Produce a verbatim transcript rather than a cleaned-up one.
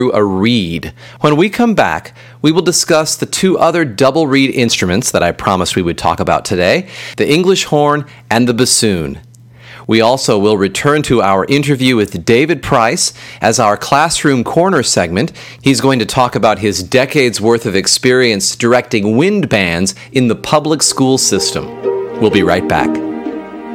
a reed. When we come back, we will discuss the two other double reed instruments that I promised we would talk about today, the English horn and the bassoon. We also will return to our interview with David Price as our Classroom Corner segment. He's going to talk about his decades worth of experience directing wind bands in the public school system. We'll be right back.